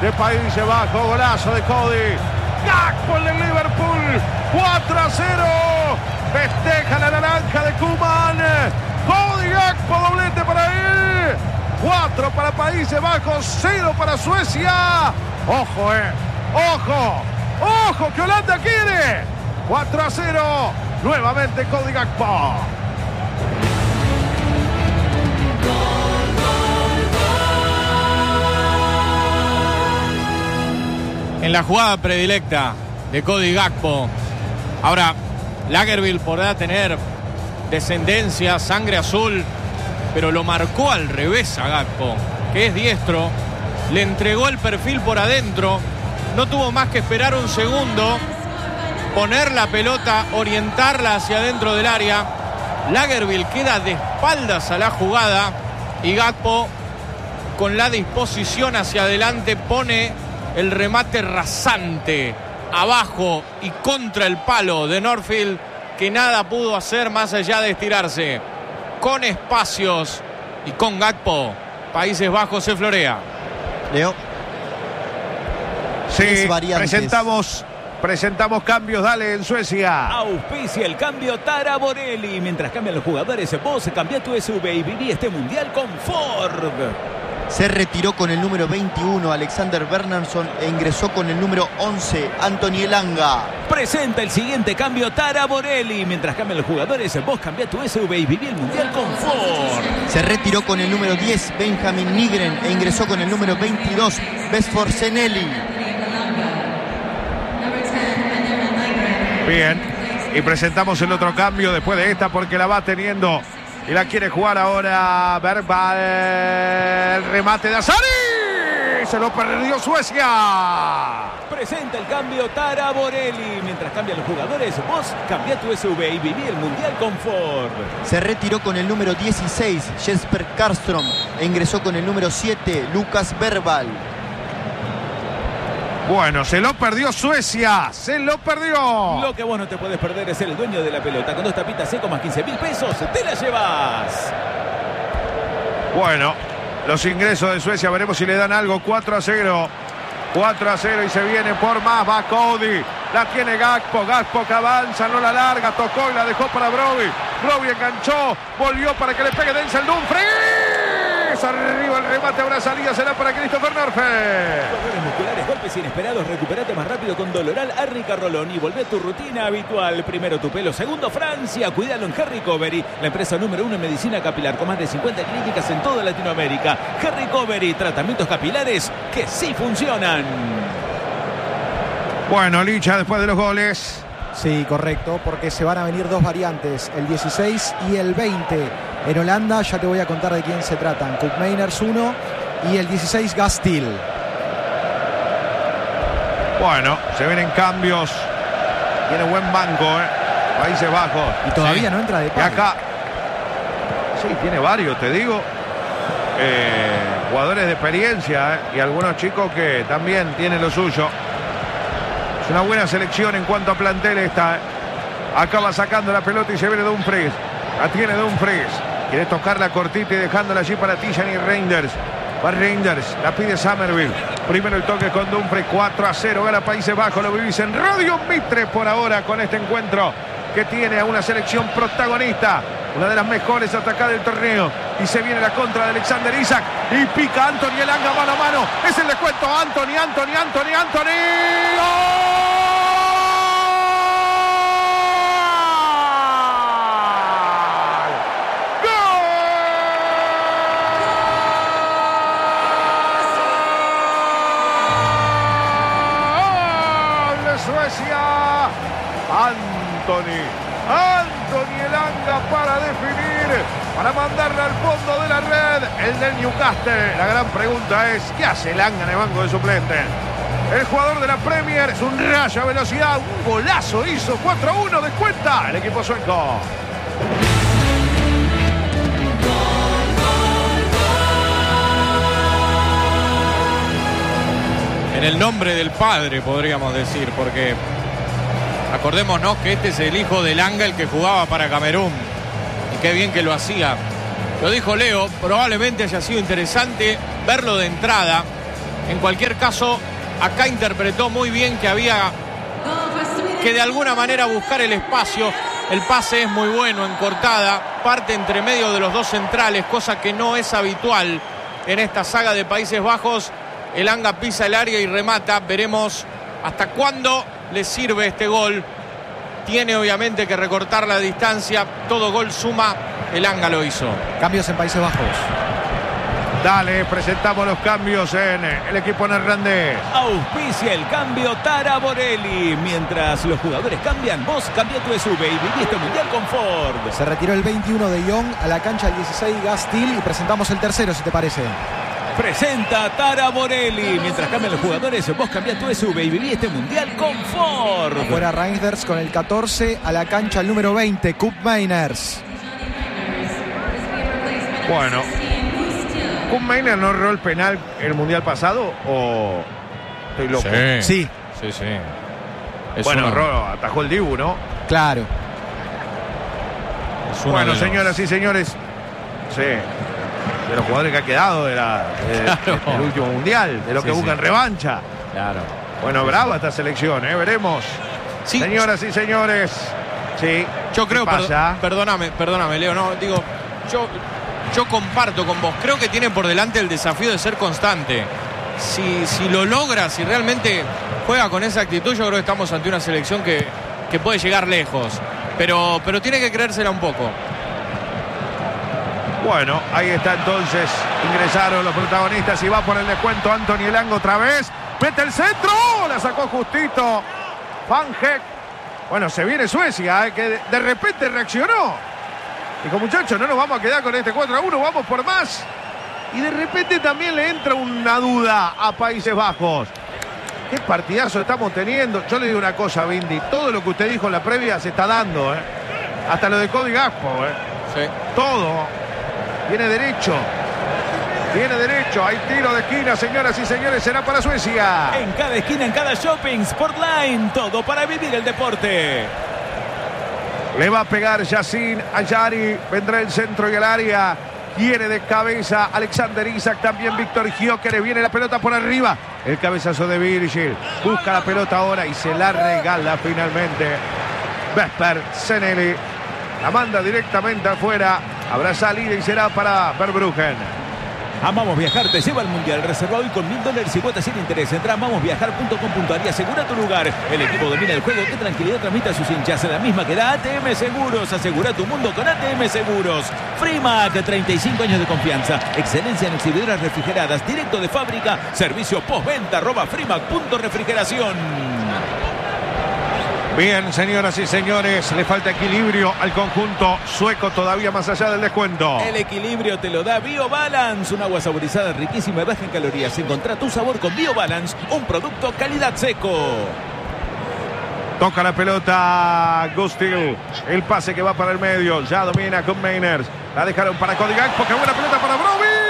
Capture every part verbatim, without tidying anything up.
de Países Bajos. Golazo de Cody Gakpo en el Liverpool. cuatro a cero. Festeja la naranja de Koeman. Cody Gakpo, doblete para él. cuatro para Países Bajos, cero para Suecia. Ojo, eh. Ojo. Ojo que Holanda quiere. cuatro a cero. Nuevamente Cody Gakpo. En la jugada predilecta de Cody Gakpo. Ahora, Lagerbielke podrá tener descendencia, sangre azul, pero lo marcó al revés a Gakpo, que es diestro. Le entregó el perfil por adentro. No tuvo más que esperar un segundo, poner la pelota, orientarla hacia adentro del área. Lagerbielke queda de espaldas a la jugada y Gakpo, con la disposición hacia adelante, pone el remate rasante abajo y contra el palo de Northfield, que nada pudo hacer más allá de estirarse. Con espacios y con Gakpo, Países Bajos se florea. Leo. Sí, presentamos, presentamos cambios, dale, en Suecia. Auspicia el cambio Tara Borelli. Mientras cambian los jugadores, vos cambia tu S U V y viví este mundial con Ford. Se retiró con el número veintiuno Alexander Bernardsson e ingresó con el número once Anthony Elanga. Presenta el siguiente cambio Tara Borelli. Mientras cambian los jugadores, vos cambia tu S U V y viví el mundial con Ford. Se retiró con el número diez Benjamin Nygren e ingresó con el número veintidós Vesfor Seneli. Bien, y presentamos el otro cambio después de esta porque la va teniendo y la quiere jugar ahora Verbal. El remate de Azari. Se lo perdió Suecia. Presenta el cambio Tara Borelli. Mientras cambian los jugadores, vos cambia tu S U V y viví el mundial con Ford. Se retiró con el número dieciséis Jesper Karlström e ingresó con el número siete Lucas Verbal. Bueno, se lo perdió Suecia, se lo perdió. Lo que vos no te podés perder es ser el dueño de la pelota. Con dos tapitas seco más quince mil pesos, te la llevas. Bueno, los ingresos de Suecia, veremos si le dan algo. cuatro a cero. cuatro a cero y se viene por más. Va Cody, la tiene Gakpo. Gakpo que avanza, no la larga, tocó y la dejó para Broby. Broby enganchó, volvió para que le pegue Denzel Dumfries. Arriba el remate, ahora salida será para Christopher Northfield. Dolores musculares, golpes inesperados, recuperate más rápido con Doloral Arnica Rolón y volvé a tu rutina habitual. Primero tu pelo, segundo Francia, cuídalo en Hair Recovery, la empresa número uno en medicina capilar con más de cincuenta clínicas en toda Latinoamérica. Hair Recovery, tratamientos capilares que sí funcionan. Bueno, Licha, después de los goles. Sí, correcto, porque se van a venir dos variantes, el dieciséis y el veinte. En Holanda ya te voy a contar de quién se tratan. Koopmeiners uno y el dieciséis Gastil. Bueno, se vienen cambios. Tiene buen banco, ¿eh? Países Bajos. Y todavía sí. no entra de Y par. acá. Sí, tiene varios, te digo. Eh, jugadores de experiencia, ¿eh? Y algunos chicos que también tienen lo suyo. Es una buena selección en cuanto a plantel esta, ¿eh? Acaba sacando la pelota y se viene Dumfries. La tiene Dumfries. Quiere tocarla cortita y dejándola allí para Tijani Reinders. Va Reinders, la pide Somerville. Primero el toque con Dumfries. cuatro a cero, gana Países Bajos. Lo vivís en Radio Mitre por ahora con este encuentro que tiene a una selección protagonista. Una de las mejores atacadas del torneo. Y se viene la contra de Alexander Isak. Y pica Anthony Elanga mano a mano. Es el descuento. Anthony, Anthony, Anthony, Anthony. ¡Gol! Suecia, Anthony, Anthony Elanga para definir, para mandarla al fondo de la red, el del Newcastle. La gran pregunta es, ¿qué hace Elanga en el banco de suplentes? El jugador de la Premier es un rayo a velocidad, un golazo hizo, cuatro a uno, descuenta el equipo sueco. En el nombre del padre, podríamos decir, porque acordémonos que este es el hijo de Elanga, el que jugaba para Camerún. Y qué bien que lo hacía. Lo dijo Leo, probablemente haya sido interesante verlo de entrada, En cualquier caso, acá interpretó muy bien que había que de alguna manera buscar el espacio. El pase es muy bueno en cortada, parte entre medio de los dos centrales, cosa que no es habitual en esta saga de Países Bajos. Elanga pisa el área y remata. Veremos hasta cuándo le sirve este gol. Tiene obviamente que recortar la distancia. Todo gol suma. Elanga lo hizo. Cambios en Países Bajos. Dale, presentamos los cambios en el equipo neerlandés. Auspicia el cambio Tara Borelli. Mientras los jugadores cambian, vos cambia tu S U V y viví este Mundial Confort. Se retiró el veintiuno de Young, a la cancha el dieciséis Gastil, y presentamos el tercero, si te parece. Presenta Tara Borelli. Mientras cambian los jugadores, vos cambia tu S U V y viví este Mundial Confort. Fuera Reinders con el catorce, a la cancha el número veinte, Koop Meiners. Bueno, ¿Koop Meiners no erró el penal el Mundial pasado o estoy loco? Sí, Sí, sí, sí. Es Bueno, uno- erró, atajó el Dibu, ¿no? claro. es uno Bueno, de los- señoras y señores, sí, de los jugadores que ha quedado de la, de- Claro. del último Mundial, de los Sí, que buscan sí. revancha. Claro. Bueno, brava esta selección, ¿eh? Veremos. Sí, Señoras y señores, sí. yo creo, ¿qué perdo- pasa? perdóname, perdóname, Leo, no, digo, yo, yo comparto con vos, creo que tiene por delante el desafío de ser constante. Si, si lo logra, si realmente juega con esa actitud, yo creo que estamos ante una selección que, que puede llegar lejos. Pero, pero tiene que creérsela un poco. Bueno, ahí está entonces. Ingresaron los protagonistas y va por el descuento Anthony Elanga otra vez. Mete el centro. La sacó justito Van Heck. Bueno, se viene Suecia, ¿eh? Que de, de repente reaccionó. Dijo, muchachos, no nos vamos a quedar con este cuatro a uno, vamos por más. Y de repente también le entra una duda a Países Bajos. Qué partidazo estamos teniendo. Yo le digo una cosa, Vindy. Todo lo que usted dijo en la previa se está dando, ¿eh? Hasta lo de Cody Gakpo, ¿eh? Sí. Todo. Viene derecho. Viene derecho. Hay tiro de esquina, señoras y señores. Será para Suecia. En cada esquina, en cada shopping, Sportline. Todo para vivir el deporte. Le va a pegar Yacine Ayari. Vendrá el centro y el área. Quiere de cabeza Alexander Isak. También Víctor Gyökeres. Viene la pelota por arriba. El cabezazo de Virgil. Busca la pelota ahora y se la regala finalmente Vesper Zeneli. La manda directamente afuera. Habrá salida y será para Verbruggen. Amamos Viajar te lleva al Mundial. Reserva hoy con mil dólares y cuotas sin interés. Entra a amamos viajar punto com punto a r y asegura tu lugar. El equipo domina el juego. Qué tranquilidad transmite a sus hinchas. La misma que da A T M Seguros. Asegura tu mundo con A T M Seguros. Frimac, treinta y cinco años de confianza. Excelencia en exhibidoras refrigeradas. Directo de fábrica. Servicio postventa. Arroba Frimac punto refrigeración. Bien, señoras y señores, le falta equilibrio al conjunto sueco todavía más allá del descuento. El equilibrio te lo da BioBalance, un agua saborizada riquísima y baja en calorías. Encontrá tu sabor con BioBalance, un producto calidad seco. Toca la pelota Gustil. El pase que va para el medio. Ya domina con Meiners. La dejaron para Cody Gakpo. Qué buena pelota para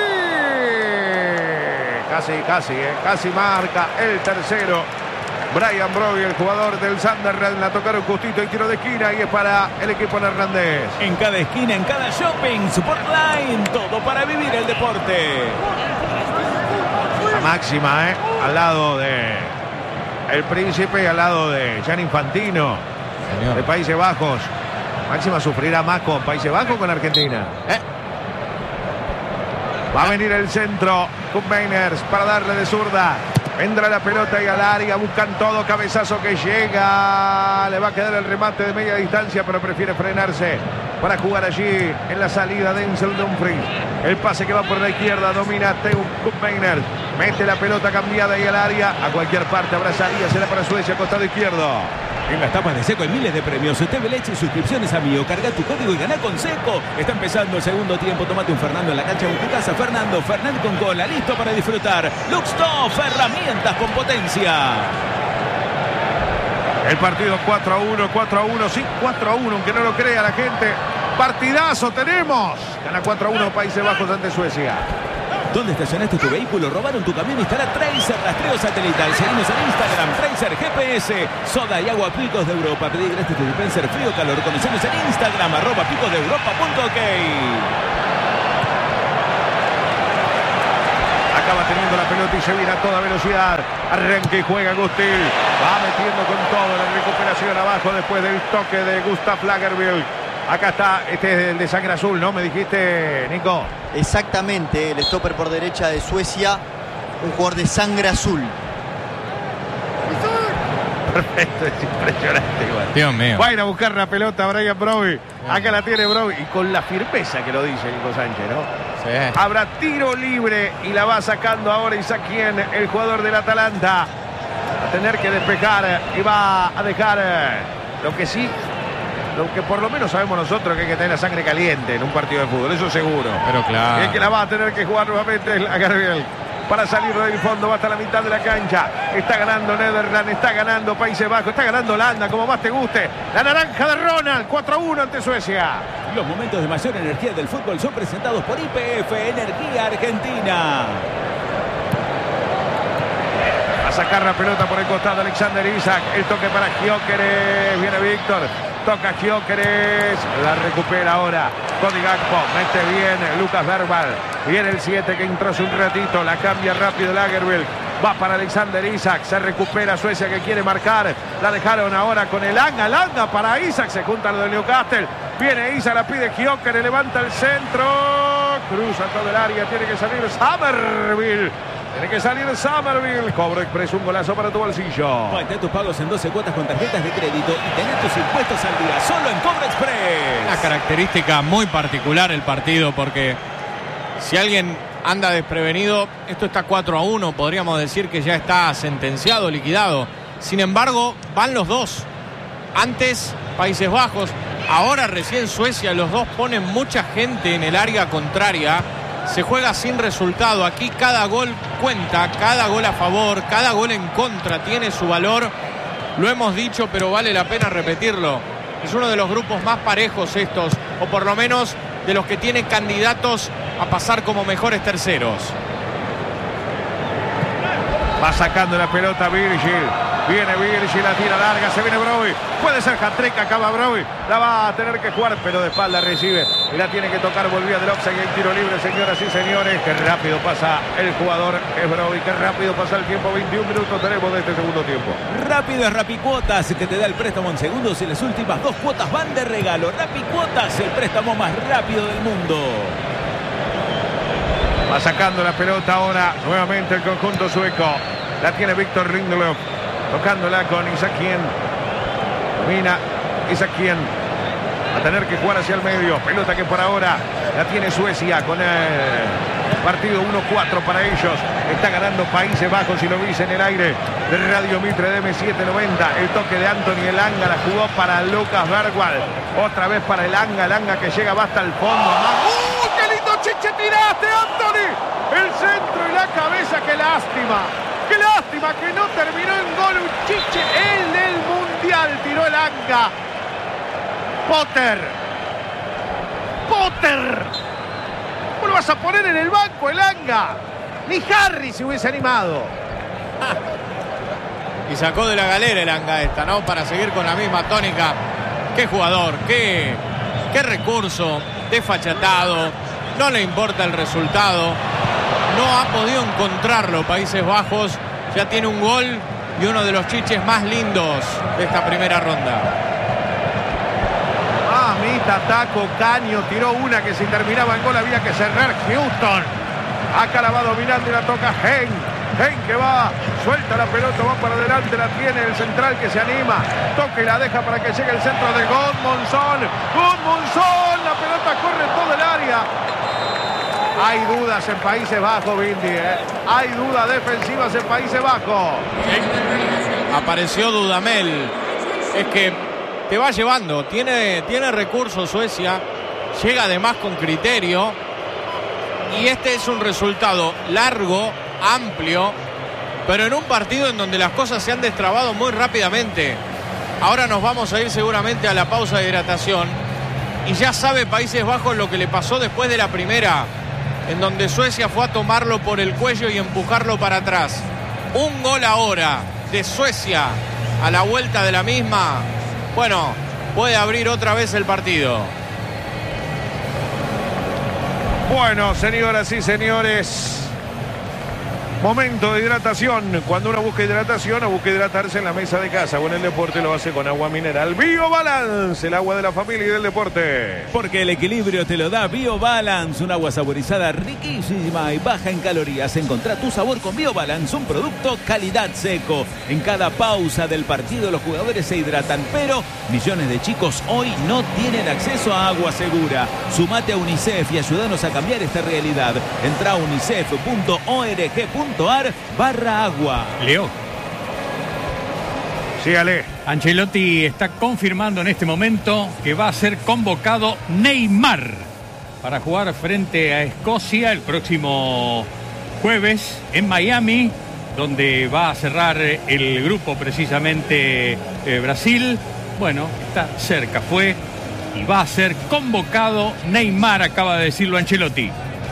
Broby. Casi, casi, eh. Casi marca el tercero. Brian Broby, el jugador del Sunderland. La tocaron justito y tiro de esquina y es para el equipo neerlandés. En cada esquina, en cada shopping, Sportline, todo para vivir el deporte. La máxima, ¿eh? Al lado de el Príncipe y al lado de Gianni Infantino, Señor. de Países Bajos. Máxima sufrirá más con Países Bajos o con Argentina. Eh, Va a venir el centro con Meiners para darle de zurda. Entra la pelota y al área, buscan todo, cabezazo que llega. Le va a quedar el remate de media distancia, pero prefiere frenarse para jugar allí en la salida de Denzel Dumfries. El pase que va por la izquierda, domina Teun Meiners. Mete la pelota cambiada y al área. A cualquier parte habrá salida, será para Suecia, costado izquierdo. En las tapas de Seco hay miles de premios. T V Leche y suscripciones a Mío. Carga tu código y ganá con Seco. Está empezando el segundo tiempo. Tómate un Fernando en la cancha de tu casa. Fernando, Fernando con cola. Listo para disfrutar. Luxtoff, herramientas con potencia. El partido cuatro a uno, cuatro a uno, sí, cuatro a uno, aunque no lo crea la gente. Partidazo tenemos. Gana cuatro a uno Países Bajos ante Suecia. ¿Dónde estacionaste tu vehículo? ¿Robaron tu camión? Instala Tracer Rastreo Satelital. Seguimos en Instagram, Tracer G P S. Soda y agua Picos de Europa. Pedí gratis tu dispenser frío o calor. Conocemos en Instagram, arroba picos de europa punto ok. Acaba teniendo la pelota y se viene a toda velocidad. Arranca y juega Gustil. Va metiendo con todo la recuperación abajo después del toque de Gustav Lagerbielke. Acá está, este es el de sangre azul, ¿no? Me dijiste, Nico. Exactamente, el stopper por derecha de Suecia, un jugador de sangre azul. Perfecto, es impresionante igual. Dios mío. Va a ir a buscar la pelota Brian Broby. Acá la tiene Broby. Y con la firmeza que lo dice Nico Sánchez, ¿no? Sí. Habrá tiro libre y la va sacando ahora Isaquien, el jugador del Atalanta. A tener que despejar y va a dejar lo que sí, lo que por lo menos sabemos nosotros, que hay que tener la sangre caliente en un partido de fútbol, eso seguro. Pero claro. Y el que la va a tener que jugar nuevamente es Lagerbielke. Para salir del fondo, va hasta la mitad de la cancha. Está ganando Nederland, está ganando Países Bajos, está ganando Holanda, como más te guste. La naranja de Ronald, cuatro a uno ante Suecia. Los momentos de mayor energía del fútbol son presentados por I P F Energía Argentina. A sacar la pelota por el costado Alexander Isak. El toque para Gyökeres. Viene Víctor. Toca Gyökeres. La recupera ahora Cody Gakpo. Mete bien Lucas Bergvall. Viene el siete que entró hace un ratito. La cambia rápido Lagerbielke. Va para Alexander Isak. Se recupera Suecia que quiere marcar. La dejaron ahora con el Anga. Langa para Isak. Se junta lo de Newcastle. Viene Isak. La pide Gyökeres. Levanta el centro. Cruza todo el área. Tiene que salir Summerville. Tiene que salir Summerville. Cobro Express, un golazo para tu bolsillo. Mantén tus pagos en doce cuotas con tarjetas de crédito y tener tus impuestos al día. Solo en Cobro Express. Una característica muy particular el partido, porque si alguien anda desprevenido, esto está cuatro a uno. Podríamos decir que ya está sentenciado, liquidado. Sin embargo, van los dos. Antes Países Bajos, ahora recién Suecia. Los dos ponen mucha gente en el área contraria. Se juega sin resultado. Aquí cada gol cuenta, cada gol a favor, cada gol en contra tiene su valor. Lo hemos dicho, pero vale la pena repetirlo. Es uno de los grupos más parejos estos, o por lo menos de los que tiene candidatos a pasar como mejores terceros. Va sacando la pelota Virgil. Viene Virgil, la tira larga, se viene Broby. Puede ser hat-trick, acaba Broby. La va a tener que jugar, pero de espalda recibe. Y la tiene que tocar, volvía del offside y el tiro libre, señoras y señores. Qué rápido pasa el jugador, es Broby. Qué rápido pasa el tiempo, veintiún minutos tenemos de este segundo tiempo. Rápido es Rapicuotas, que te da el préstamo en segundos y las últimas dos cuotas van de regalo. Rapicuotas, el préstamo más rápido del mundo. Va sacando la pelota ahora nuevamente el conjunto sueco. La tiene Víctor Lindelöf. Tocándola con Isaquien. Domina Isaquien. A tener que jugar hacia el medio. Pelota que por ahora la tiene Suecia con el partido uno cuatro para ellos. Está ganando Países Bajos y lo dice en el aire de Radio Mitre de M setecientos noventa. El toque de Anthony Elanga. La jugó para Lucas Bergvall. Otra vez para Elanga. Elanga que llega va hasta el fondo. ¡Uh! ¡Qué lindo chiche tiraste, Anthony! El centro y la cabeza. ¡Qué lástima! ¡Qué lástima que no terminó en gol! Un chiche, el del Mundial, tiró el Anga. Potter. Potter. ¿Cómo lo vas a poner en el banco el Anga? Ni Harry se hubiese animado. Y sacó de la galera el Anga esta, ¿no? Para seguir con la misma tónica. Qué jugador, qué, qué recurso, desfachatado. No le importa el resultado. No ha podido encontrarlo. Países Bajos ya tiene un gol y uno de los chiches más lindos de esta primera ronda. Mamita, taco, caño, tiró una que si terminaba en gol había que cerrar. Houston. Acá la va dominando y la toca Hen. Hen que va, suelta la pelota, va para adelante, la tiene el central que se anima. Toca y la deja para que llegue el centro de Gudmundsson. Gudmundsson, la pelota corre todo el área. Hay dudas en Países Bajos, Vindy, ¿eh? Hay dudas defensivas en Países Bajos. Apareció Dudamel. Es que te va llevando. Tiene, tiene recursos Suecia. Llega además con criterio. Y este es un resultado largo, amplio, pero en un partido en donde las cosas se han destrabado muy rápidamente. Ahora nos vamos a ir seguramente a la pausa de hidratación. Y ya sabe Países Bajos lo que le pasó después de la primera, en donde Suecia fue a tomarlo por el cuello y empujarlo para atrás. Un gol ahora de Suecia a la vuelta de la misma. Bueno, puede abrir otra vez el partido. Bueno, señoras y señores, Momento de hidratación. Cuando uno busca hidratación o busca hidratarse en la mesa de casa o en el deporte, lo hace con agua mineral BioBalance, el agua de la familia y del deporte. Porque el equilibrio te lo da BioBalance, un agua saborizada riquísima y baja en calorías. Encontrá tu sabor con BioBalance, un producto calidad seco. En cada pausa del partido los jugadores se hidratan, pero millones de chicos hoy no tienen acceso a agua segura. Sumate a UNICEF y ayúdanos a cambiar esta realidad. Entrá a unicef punto org punto ar barra agua. Leo. Sí, Ale. Ancelotti está confirmando en este momento que va a ser convocado Neymar para jugar frente a Escocia el próximo jueves en Miami, donde va a cerrar el grupo precisamente eh, Brasil. Bueno, está cerca, fue y va a ser convocado Neymar, acaba de decirlo Ancelotti.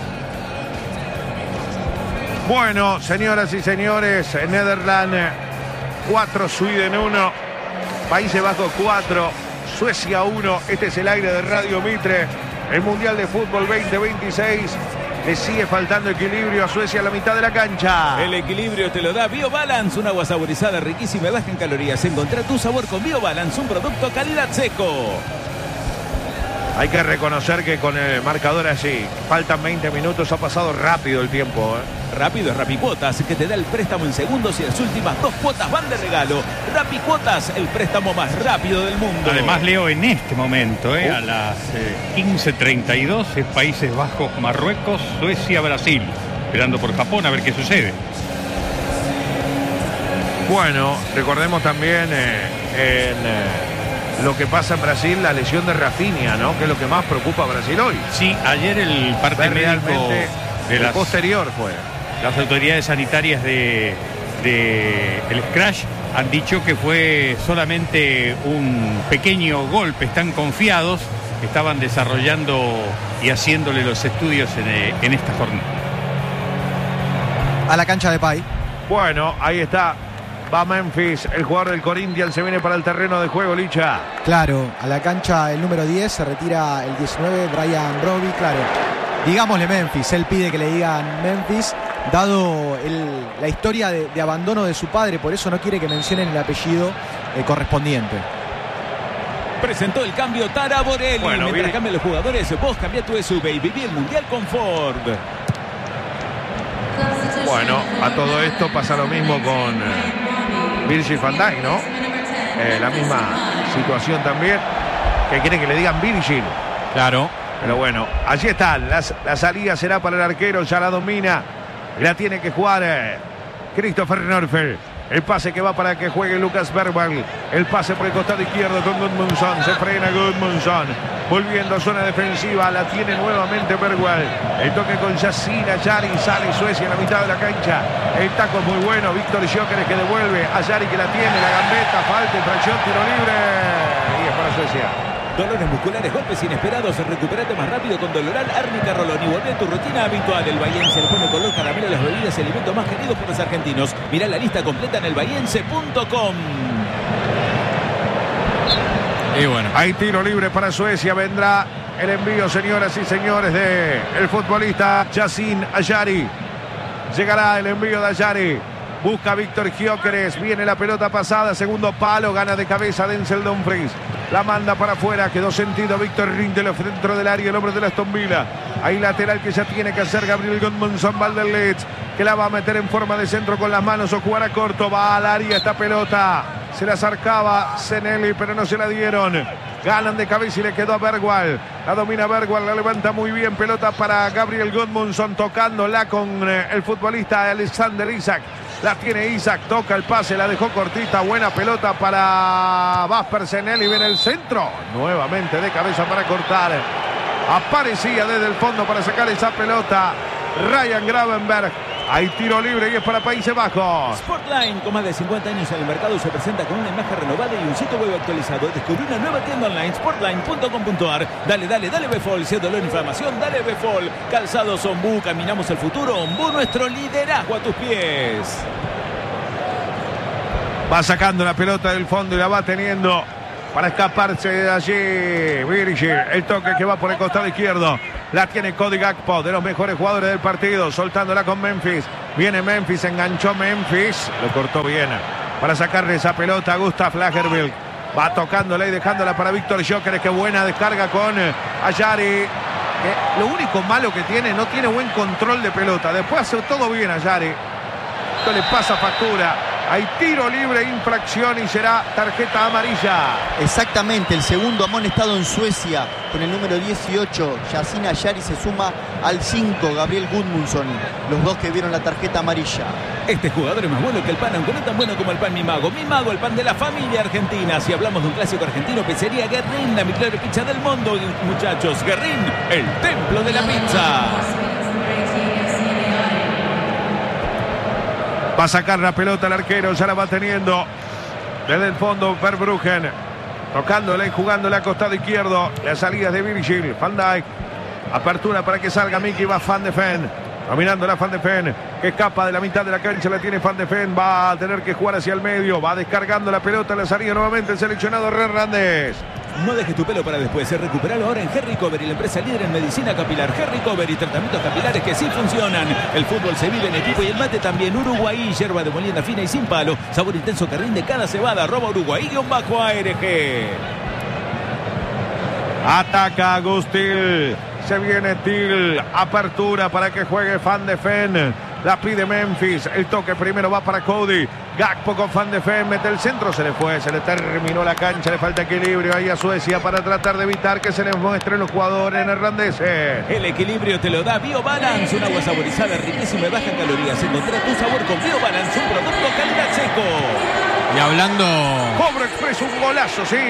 Bueno, señoras y señores, Netherlands cuatro, Sweden uno, Países Bajos cuatro, Suecia uno. Este es el aire de Radio Mitre. El Mundial de Fútbol veinte veintiséis. Le sigue faltando equilibrio a Suecia a la mitad de la cancha. El equilibrio te lo da BioBalance, un agua saborizada riquísima y baja en calorías. Encontrá tu sabor con BioBalance, un producto calidad seco. Hay que reconocer que con el marcador así, faltan veinte minutos, ha pasado rápido el tiempo, ¿eh? Rápido es Rapicuotas, que te da el préstamo en segundos y las últimas dos cuotas van de regalo. Rapicuotas, el préstamo más rápido del mundo. Además, Leo, en este momento, ¿eh? a las eh, quince treinta y dos, es Países Bajos, Marruecos, Suecia, Brasil. Esperando por Japón a ver qué sucede. Bueno, recordemos también eh, en... Eh, lo que pasa en Brasil, la lesión de Rafinha, ¿no? Que es lo que más preocupa a Brasil hoy. Sí, ayer el parte médico de el las, posterior fue. Las autoridades sanitarias de, de el Scratch han dicho que fue solamente un pequeño golpe. Están confiados, estaban desarrollando y haciéndole los estudios en, en esta jornada. A la cancha de Pai. Bueno, ahí está. Va Memphis, el jugador del Corinthians se viene para el terreno de juego, Licha. Claro, a la cancha el número diez, se retira el diecinueve, Brian Broby, claro. Digámosle Memphis, él pide que le digan Memphis, dado el, la historia de, de abandono de su padre, por eso no quiere que mencionen el apellido eh, correspondiente. Presentó el cambio Tara Borelli. Bueno, Mientras viene... cambian los jugadores, vos cambiá tu S U V y viví el Mundial con Ford. Bueno, a todo esto pasa lo mismo con eh, Virgil van Dijk, ¿no? Eh, la misma situación también. Que quiere que le digan Virgil. Claro. Pero bueno, allí están. La, la salida será para el arquero, ya la domina. La tiene que jugar eh, Christopher Norfeld. El pase que va para que juegue Lucas Bergwijn. El pase por el costado izquierdo con Gudmundsson. Se frena Gudmundsson. Volviendo a zona defensiva. La tiene nuevamente Bergwijn. El toque con Yasin Ayari. Sale Suecia en la mitad de la cancha. El taco es muy bueno. Víctor Gyökeres que devuelve. Ayari que la tiene. La gambeta. Falta, infracción, tiro libre. Y es para Suecia. Dolores musculares, golpes inesperados. Recuperate más rápido con Doloral Árnica Rolón y volvé a tu rutina habitual. El Bahiense le pone color caramelo a las bebidas y alimentos más queridos por los argentinos. Mirá la lista completa en el bahiense punto com. Y bueno, hay tiro libre para Suecia. Vendrá el envío, señoras y señores, de el futbolista Yasin Ayari. Llegará el envío de Ayari. Busca Víctor Gyökeres. Viene la pelota pasada. Segundo palo. Gana de cabeza Denzel Dumfries. La manda para afuera. Quedó sentido Víctor Lindelof dentro del área. El hombre de la Aston Villa. Hay lateral que ya tiene que hacer Gabriel Gudmundsson. Valderlecht, que la va a meter en forma de centro con las manos o jugar a corto. Va al área esta pelota. Se la acercaba Zenelli, pero no se la dieron. Ganan de cabeza y le quedó a Bergwijn. La domina Bergwijn, la levanta muy bien. Pelota para Gabriel Gudmundsson, tocándola con el futbolista Alexander Isak. La tiene Isak, toca el pase, la dejó cortita. Buena pelota para Vasper Zenelli. Viene el centro. Nuevamente de cabeza para cortar. Aparecía desde el fondo para sacar esa pelota Ryan Gravenberch. Hay tiro libre y es para Países Bajos. Sportline, con más de cincuenta años en el mercado, se presenta con una imagen renovada y un sitio web actualizado. Descubrí una nueva tienda online, sportline punto com punto ar. Dale, dale, dale Befol. Si es dolor e inflamación, dale Befol. Calzados Ombú, caminamos el futuro. Ombú, nuestro liderazgo a tus pies. Va sacando la pelota del fondo y la va teniendo para escaparse de allí. Virgil, el toque que va por el costado izquierdo. La tiene Cody Gakpo, de los mejores jugadores del partido, soltándola con Memphis. Viene Memphis, enganchó Memphis. Lo cortó bien. Para sacarle esa pelota a Gustav Lagerbielke. Va tocándola y dejándola para Víctor Gyökeres. Qué buena descarga con Ayari. Que lo único malo que tiene, no tiene buen control de pelota. Después hace todo bien Ayari. Esto le pasa factura. Hay tiro libre, infracción y será tarjeta amarilla. Exactamente, el segundo amonestado en Suecia con el número dieciocho. Yasin Ayari se suma al cinco, Gabriel Gudmundsson. Los dos que vieron la tarjeta amarilla. Este jugador es más bueno que el pan, aunque no tan bueno como el pan Mi Mago. Mi Mago, el pan de la familia argentina. Si hablamos de un clásico argentino, pizzería Guerrín, la mejor pizza del mundo. Muchachos, Guerrín, el templo de la pizza. Va a sacar la pelota el arquero, ya la va teniendo desde el fondo Verbruggen, tocándola y jugándole a costado izquierdo. La salida de Virgil van Dijk, apertura para que salga Mickey, va Van de Ven, dominando la Van de Ven, que escapa de la mitad de la cancha, la tiene Van de Ven, va a tener que jugar hacia el medio, va descargando la pelota, la salida nuevamente el seleccionado Hernández. No dejes tu pelo para después, recuperalo ahora en Hair Recovery, la empresa líder en medicina capilar. Hair Recovery, tratamientos capilares que sí funcionan. El fútbol se vive en equipo y el mate también. Uruguay, yerba de molienda fina y sin palo, sabor intenso que rinde cada cebada. Arroba Uruguay, guión bajo A R G. Ataca Agustil, se viene Til, apertura para que juegue Van de Ven, la pide Memphis, el toque primero va para Cody, Gakpo con Van de Ven, mete el centro, se le fue, se le terminó la cancha, le falta equilibrio ahí a Suecia para tratar de evitar que se les muestren los jugadores neerlandeses. El equilibrio te lo da BioBalance, un agua saborizada, riquísima y baja en calorías. Encontrá tu sabor con BioBalance, un producto calidad seco. Y hablando... Cobra Express, un golazo, sí.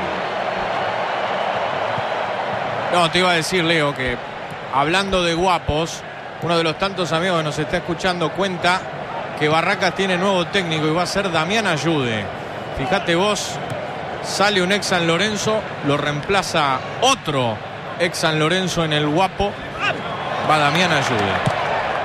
No, te iba a decir, Leo, que hablando de guapos, uno de los tantos amigos que nos está escuchando cuenta que Barracas tiene nuevo técnico y va a ser Damián Ayude. Fíjate vos, sale un ex San Lorenzo, lo reemplaza otro ex San Lorenzo en el guapo, va Damián Ayude.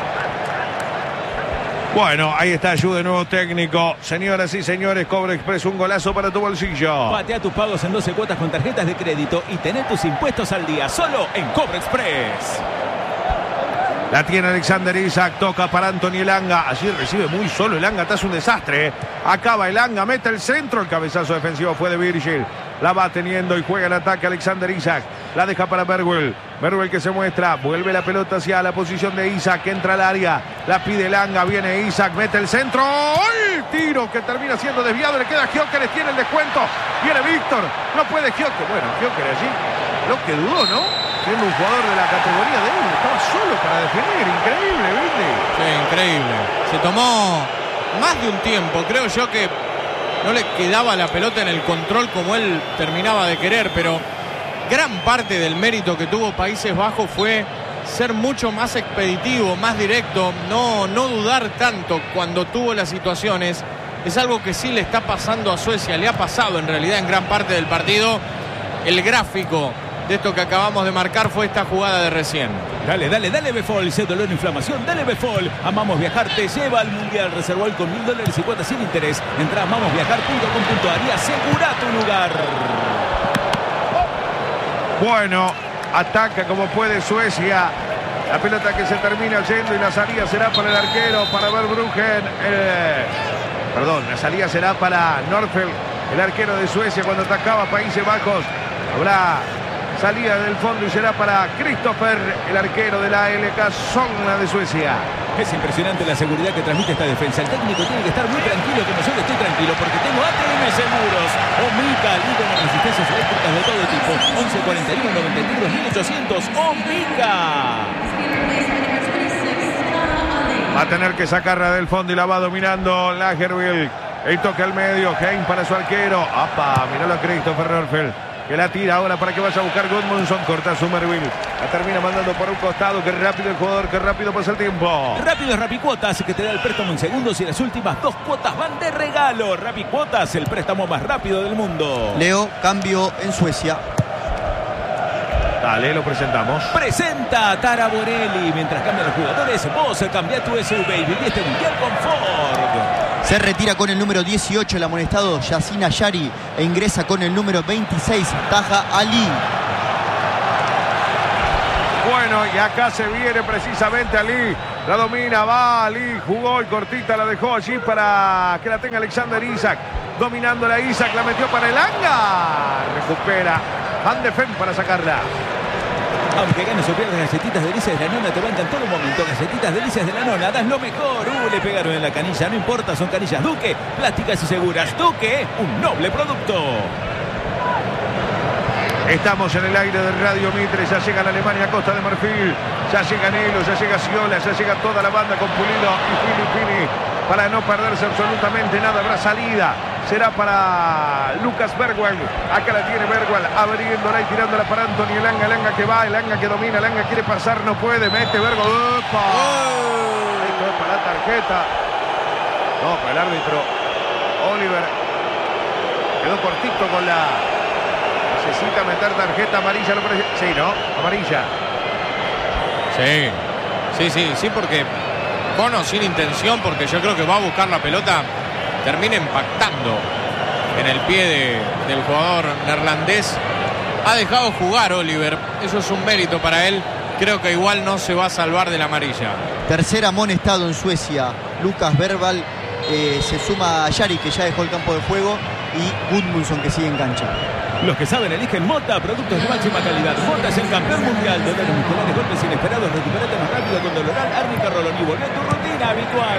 Bueno, ahí está Ayude, nuevo técnico. Señoras y señores, Cobra Express, un golazo para tu bolsillo. Patea tus pagos en doce cuotas con tarjetas de crédito y tener tus impuestos al día solo en Cobra Express. La tiene Alexander Isak, toca para Anthony Elanga. Allí recibe muy solo Elanga, está un desastre. Acaba Elanga, mete el centro. El cabezazo defensivo fue de Virgil. La va teniendo y juega el ataque Alexander Isak. La deja para Bergwell. Bergwell que se muestra. Vuelve la pelota hacia la posición de Isak, que entra al área. La pide Elanga, viene Isak, mete el centro. ¡Ay! Tiro que termina siendo desviado. Le queda Gyökeres, tiene el descuento. Viene Víctor. No puede Gyökeres. Bueno, Gyökeres allí. Lo que dudó, ¿no? Siendo un jugador de la categoría de él, estaba solo para definir. Increíble, ¿viste? Sí, increíble. Se tomó más de un tiempo. Creo yo que no le quedaba la pelota en el control como él terminaba de querer, pero gran parte del mérito que tuvo Países Bajos fue ser mucho más expeditivo, más directo, no, no dudar tanto cuando tuvo las situaciones. Es algo que sí le está pasando a Suecia, le ha pasado en realidad en gran parte del partido. El gráfico de esto que acabamos de marcar fue esta jugada de recién. Dale, dale, dale Befol, sé dolor e inflamación, dale Befol. Amamos Viajar, te lleva al Mundial. Reservó el con mil dólares y cuotas sin interés. Entra a amamosviajar punto com punto a r y asegura tu lugar. Bueno, ataca como puede Suecia. La pelota que se termina yendo y la salida será para el arquero, para Verbruggen. Eh, perdón, la salida será para Norfeld, el arquero de Suecia cuando atacaba Países Bajos. Habrá salida del fondo y será para Christopher, el arquero de la A L K Sogna de Suecia. Es impresionante la seguridad que transmite esta defensa. El técnico tiene que estar muy tranquilo, como yo que estoy tranquilo, porque tengo A T M Seguros. Omica, líder en resistencias eléctricas de todo tipo. once cuarenta y uno noventa y tres mil ochocientos. Omica. Va a tener que sacarla del fondo y la va dominando Lagerbielke. El toque al medio, Hein para su arquero. ¡Apa! Miralo a Christopher Norfeld, que la tira ahora para que vaya a buscar Gudmundsson. Corta Summerville. La termina mandando por un costado. Qué rápido el jugador, qué rápido pasa el tiempo. Rápido es Rapicuotas, que te da el préstamo en segundos y las últimas dos cuotas van de regalo. Rapicuotas, el préstamo más rápido del mundo. Leo, cambio en Suecia. Dale, lo presentamos. Presenta a Tara Borelli. Mientras cambian los jugadores, vos cambiá tu S U V y viví este mundial con Ford. Se retira con el número dieciocho el amonestado Yasin Ayari e ingresa con el número veintiséis Taha Ali. Bueno, y acá se viene precisamente Ali. La domina, va Ali, jugó y cortita la dejó allí para que la tenga Alexander Isak. Dominando la Isak, la metió para el Anga. Recupera Van de Ven para sacarla. Aunque ganes o pierdas, Galletitas Delicias de la Nona te banca en todo momento. Galletitas Delicias de la Nona, das lo mejor. Uh, le pegaron en la canilla, no importa, son canillas Duque, plásticas y seguras. Duque, un noble producto. Estamos en el aire de Radio Mitre, ya llega la Alemania Costa de Marfil, ya llega Nelo, ya llega Sciola, ya llega toda la banda con Pulido y Filippini para no perderse absolutamente nada. Habrá salida, será para Lucas Bergwijn, acá la tiene Bergwijn, abriéndola y tirándola para Anthony Elanga, Elanga que va, Elanga que domina, Elanga quiere pasar, no puede, mete Bergwijn, ¡opa! Esto es para la tarjeta, no, para el árbitro Oliver, quedó cortito con la... Necesita meter tarjeta amarilla, ¿lo parece? Sí, ¿no? Amarilla. Sí, sí, sí, sí, porque con o sin intención, porque yo creo que va a buscar la pelota, termina impactando en el pie de, del jugador neerlandés. Ha dejado jugar Oliver, eso es un mérito para él. Creo que igual no se va a salvar de la amarilla. Tercer amonestado en Suecia. Lucas Bergvall eh, se suma a Yari, que ya dejó el campo de juego, y Gudmundsson, que sigue en cancha. Los que saben eligen Mota, productos de máxima calidad. Mota es el campeón mundial. Dolores musculares, golpes inesperados. Recuperate más rápido con Doloral, Árnica, Rolón y volvé a tu rutina habitual.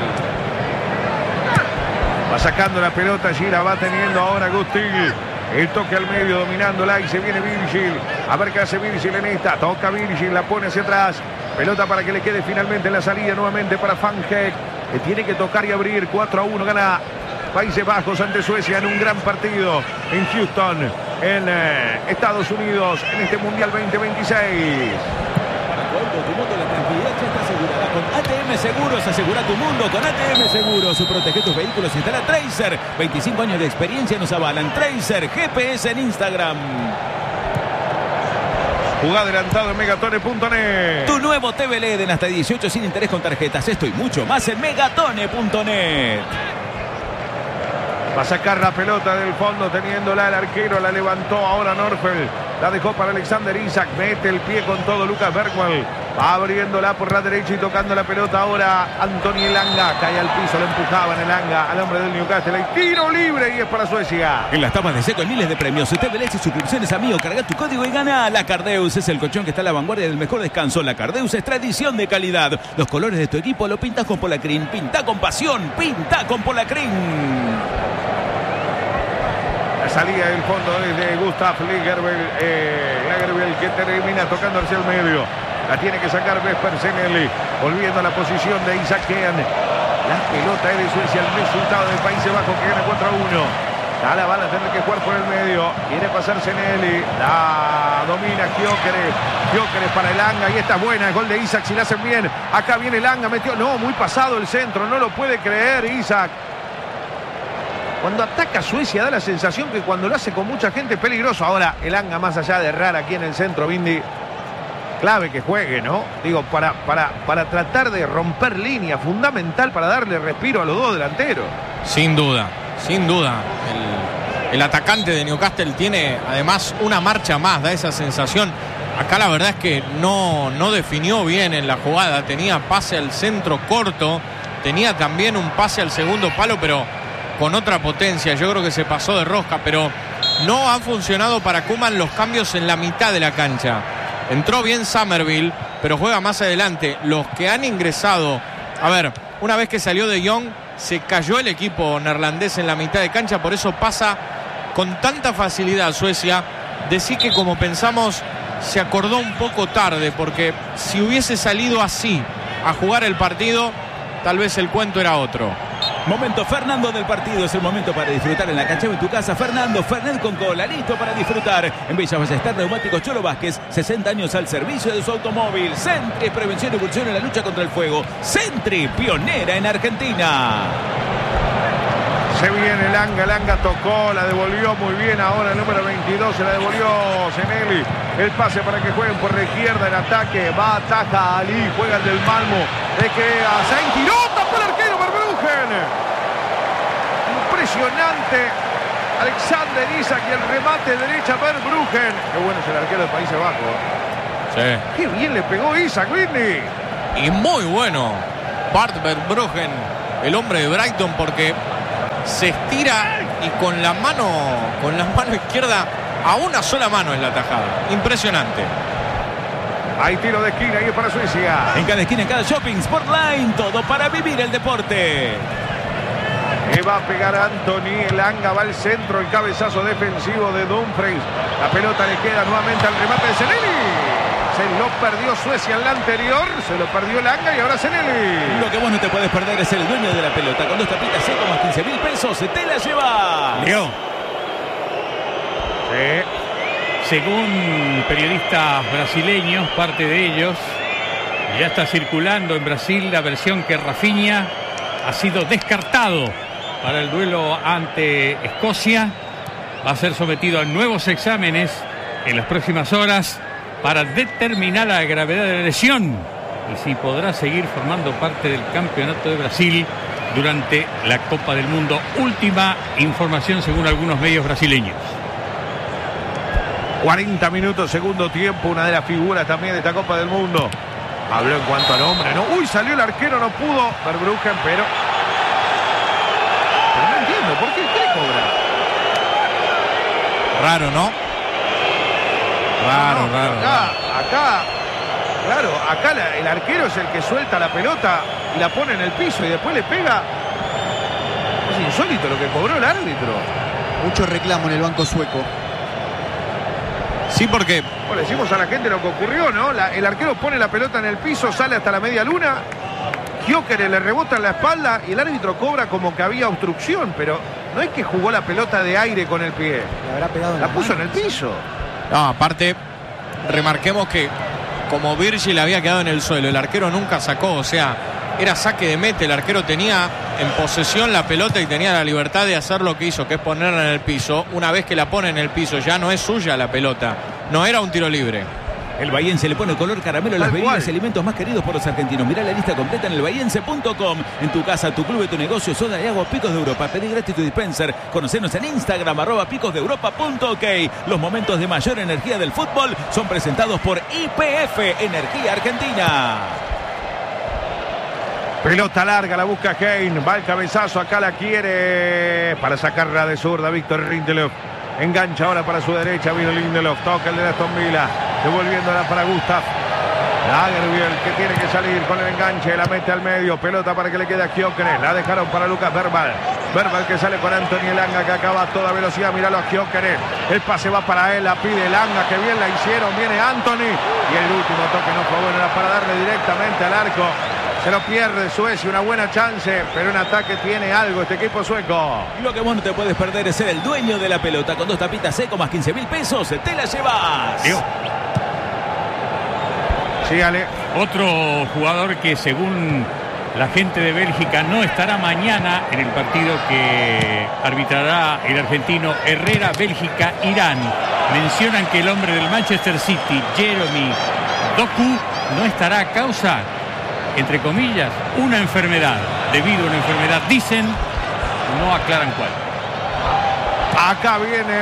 Va sacando la pelota, allí la va teniendo ahora Gustil. El toque al medio, dominándola, y se viene Virgil. A ver qué hace Virgil en esta. Toca Virgil, la pone hacia atrás. Pelota para que le quede finalmente en la salida nuevamente para Van Heck, que tiene que tocar y abrir. cuatro a uno gana Países Bajos ante Suecia en un gran partido en Houston, en eh, Estados Unidos, en este Mundial veinte veintiséis. Para tu auto, tu moto, la tranquilidad ya está asegurada con A T M Seguros. Asegura tu mundo con A T M Seguros. Protege tus vehículos. Instala Tracer. veinticinco años de experiencia nos avalan. Tracer G P S en Instagram. Jugá adelantado en megatone punto net. Tu nuevo T V L E D en hasta dieciocho sin interés con tarjetas. Esto y mucho más en megatone punto net. Va a sacar la pelota del fondo teniéndola el arquero, la levantó ahora Norfeld, la dejó para Alexander Isak, mete el pie con todo Lucas Bergwijn, va abriéndola por la derecha y tocando la pelota ahora Anthony Elanga, cae al piso, lo empujaban Elanga al hombre del Newcastle, el tiro libre y es para Suecia. En las tapas de seco hay miles de premios, T V L S y suscripciones amigo, carga tu código y gana. La Cardeus es el colchón que está a la vanguardia del mejor descanso. La Cardeus es tradición de calidad. Los colores de tu equipo lo pintas con Polacrin, pinta con pasión, pinta con Polacrin. La salida del fondo es de Gustav Lagerbielke, eh, Lagerbielke que termina tocando hacia el medio. La tiene que sacar Vesper Senelli, volviendo a la posición de Isaac Kean. La pelota es de Suecia, el resultado del Países Bajos que gana cuatro a uno. Ya la van a tener que jugar por el medio. Quiere pasar Senelli, la domina Gyökeres. Gyökeres para Elanga y esta es buena, el gol de Isaac si la hacen bien. Acá viene Elanga, metió, no, muy pasado el centro, no lo puede creer Isaac. Cuando ataca Suecia da la sensación que cuando lo hace con mucha gente es peligroso. Ahora Elanga, más allá de errar aquí en el centro, Bindi, clave que juegue, ¿no? Digo, para, para, para tratar de romper línea, fundamental para darle respiro a los dos delanteros. Sin duda, sin duda. El, el atacante de Newcastle tiene además una marcha más, da esa sensación. Acá la verdad es que no, no definió bien en la jugada. Tenía pase al centro corto, tenía también un pase al segundo palo, pero con otra potencia. Yo creo que se pasó de rosca, pero no han funcionado para Koeman los cambios en la mitad de la cancha. Entró bien Summerville, pero juega más adelante. Los que han ingresado, a ver, una vez que salió De Jong, se cayó el equipo neerlandés en la mitad de cancha, por eso pasa con tanta facilidad Suecia. Decir que como pensamos se acordó un poco tarde, porque si hubiese salido así a jugar el partido, tal vez el cuento era otro. Momento Fernando del partido, es el momento para disfrutar en la cancha o en tu casa. Fernando, Fernet con cola, listo para disfrutar. En Villa Ballester, Neumáticos Cholo Vázquez, sesenta años al servicio de su automóvil. Sentry, prevención y evolución en la lucha contra el fuego. Sentry, pionera en Argentina. Se viene Elanga, Elanga tocó, la devolvió muy bien ahora el número veintidós, se la devolvió Senelli. El pase para que jueguen por la izquierda, el ataque, va, ataca Ali, juega el del Malmo, le queda Sainz, tiró, tapó el arquero Verbruggen. Impresionante, Alexander Isak y el remate derecha Verbruggen. Qué bueno es el arquero de Países Bajos. Sí. Qué bien le pegó Isak, Whitney. Y muy bueno Bart Verbruggen, el hombre de Brighton, porque se estira y con la mano, con la mano izquierda, a una sola mano es la tajada. Impresionante. Hay tiro de esquina y es para Suecia. En cada esquina, en cada shopping, Sportline, todo para vivir el deporte. Le va a pegar Anthony, Elanga va al centro, el cabezazo defensivo de Dumfries. La pelota le queda nuevamente al remate de Zeneli. Se lo perdió Suecia en la anterior, se lo perdió Elanga y ahora Zeneli. Lo que vos no te podés perder es el dueño de la pelota. Con dos tapitas seis más quince mil pesos, te la lleva. Leo. Sí. Según periodistas brasileños, parte de ellos, ya está circulando en Brasil la versión que Rafinha ha sido descartado para el duelo ante Escocia. Va a ser sometido a nuevos exámenes en las próximas horas para determinar la gravedad de la lesión y si podrá seguir formando parte del campeonato de Brasil durante la Copa del Mundo. Última información según algunos medios brasileños. cuarenta minutos, segundo tiempo, una de las figuras también de esta Copa del Mundo. Habló en cuanto al hombre, ¿no? Uy, salió el arquero, no pudo Verbruggen, pero... Pero no entiendo, ¿por qué? ¿Qué le cobra? Raro, ¿no? Raro, No, no, raro. Acá, acá, claro, acá la- el arquero es el que suelta la pelota y la pone en el piso y después le pega. Es insólito lo que cobró el árbitro. Mucho reclamo en el banco sueco. Sí, porque Bueno, le decimos a la gente lo que ocurrió, ¿no? La- el arquero pone la pelota en el piso, sale hasta la media luna. Gyökeres le rebota en la espalda y el árbitro cobra como que había obstrucción, pero no es que jugó la pelota de aire con el pie. Le habrá pegado en La la puso en mano. el piso. no, aparte, remarquemos que como Virgil había quedado en el suelo, el arquero nunca sacó, o sea, era saque de mete, el arquero tenía en posesión la pelota y tenía la libertad de hacer lo que hizo, que es ponerla en el piso. Una vez que la pone en el piso, ya no es suya la pelota, no era un tiro libre. El bahiense le pone color caramelo a las Tal bebidas cual. y alimentos más queridos por los argentinos. Mirá la lista completa en el bahiense punto com. En tu casa, tu club, tu negocio, soda y agua Picos de Europa. Pedí gratis tu dispenser. Conocenos en Instagram, arroba picos de europa punto ok. Los momentos de mayor energía del fútbol son presentados por I P F, Energía Argentina. Pelota larga, la busca Kane, va el cabezazo, acá la quiere para sacarla de zurda Víctor Lindelof. Engancha ahora para su derecha, vino Lindelof, toca el de Aston Villa, devolviéndola para Gustav. Lagerbielke que tiene que salir con el enganche, la mete al medio, pelota para que le quede a Gyökeres, la dejaron para Lucas Verbal. Verbal que sale con Anthony Elanga, que acaba a toda velocidad, míralo a Gyökeres. El pase va para él, la pide Elanga, que bien la hicieron, viene Anthony. Y el último toque no fue bueno, era para darle directamente al arco. Se lo pierde Suecia, una buena chance, pero en ataque tiene algo este equipo sueco. Lo que vos no te puedes perder es ser el dueño de la pelota. Con dos tapitas seco más quince mil pesos, te la llevas. Leo. Sí, Ale. Otro jugador que según la gente de Bélgica no estará mañana en el partido que arbitrará el argentino Herrera, Bélgica-Irán. Mencionan que el hombre del Manchester City, Jeremy Doku, no estará a causa, entre comillas, una enfermedad. Debido a una enfermedad, dicen, no aclaran cuál. Acá viene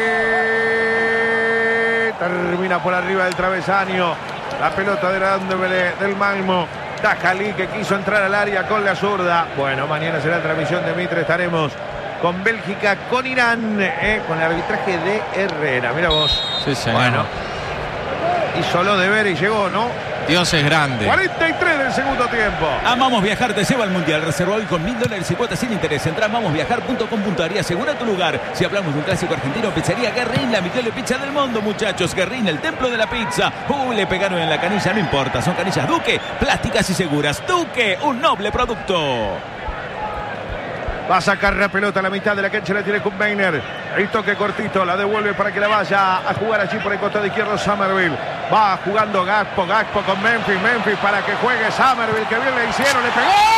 Ale. Termina por arriba del travesaño. La pelota de Grande del Malmo. Tajali que quiso entrar al área con la zurda. Bueno, mañana será transmisión de Mitre. Estaremos con Bélgica, con Irán, eh, con el arbitraje de Herrera. Mira vos. Sí, señor. Bueno, hizo lo de ver y llegó, ¿no? Dios es grande. cuarenta y tres del segundo tiempo. Amamos Viajar te lleva al Mundial. Reserva hoy con mil dólares y cuotas sin interés. Entra a amamos viajar punto com punto ar y asegura tu lugar. Si hablamos de un clásico argentino, pizzería Guerrín, la mejor pizza del mundo, muchachos. Guerrín, el templo de la pizza. Uh, le pegaron en la canilla, no importa. Son canillas Duque, plásticas y seguras. Duque, un noble producto. Va a sacar la pelota a la mitad de la cancha, la tiene Kuhn-Meiner. El toque cortito, la devuelve para que la vaya a jugar allí por el costado izquierdo Somerville. Va jugando Gakpo, Gakpo con Memphis, Memphis para que juegue Somerville, que bien le hicieron, le pegó.